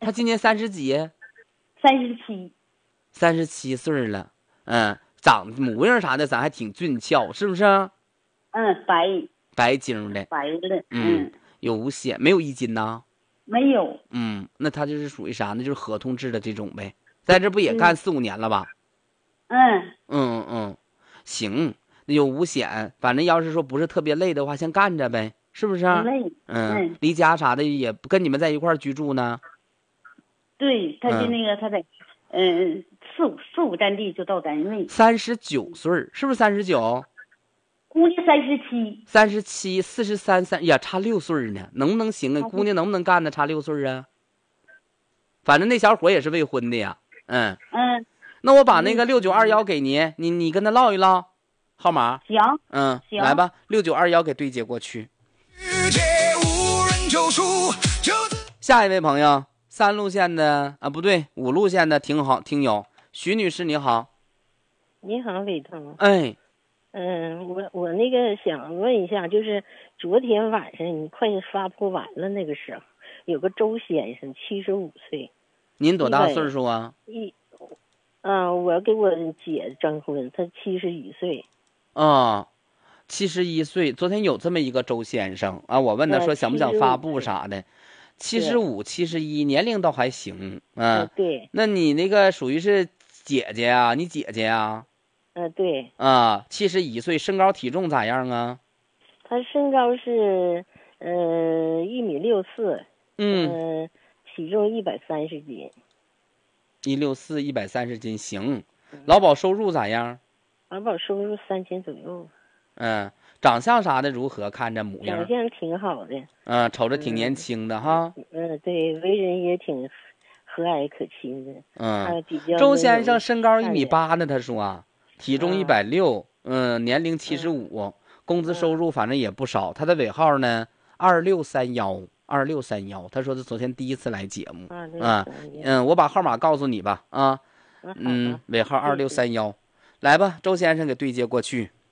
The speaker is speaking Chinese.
他今年30几 ？37。 37岁了。长模样啥的，咱还挺俊俏，是不是？白净的， 白的。 有五险，没有一斤呐？ 没有。 那他就是属于啥呢？就是合同制的这种呗，在这不也干4、5年了吧？行，那有五险，反正要是说不是特别累的话，先干着呗，是不是？ 不累。 离家啥的也不跟你们在一块儿居住呢。 对，他就那个他在四五站地就到单位。 39岁，是不是39？ 姑娘37。 43呀，差6岁呢，能不能行啊？姑娘能不能干呢？差6岁啊？反正那小伙也是未婚的呀。那我把那个6921给您，你跟他唠一唠，号码。 行。行， 来吧，6921给对接过去。下一位朋友，3路线的啊，不对，5路线的听友徐女士，你好。 你好，伟彤。 我那个想问一下，就是昨天晚上你快发布完了那个时候，有个周先生，75岁。 您多大岁数啊？ 我给我姐征婚，她71岁。 71岁。昨天有这么一个周先生啊，我问他说想不想发布啥的。75、71，年龄倒还行。 对。 那你那个属于是姐姐啊？你姐姐啊？ 对。 71岁，身高体重咋样啊？ 他身高是1.64米，体重130斤。 164、130斤，行。劳保收入咋样？ 劳保收入3000左右。 长相啥的如何？看着模样。 长相挺好的。 瞅着挺年轻的哈。 对，为人也挺和蔼可亲的。 周先生身高1.8米呢，他说体重160，年龄75，工资收入反正也不少。他的尾号呢2631。他说他昨天第一次来节目。我把号码告诉你吧。尾号2631。来吧，周先生给对接过去。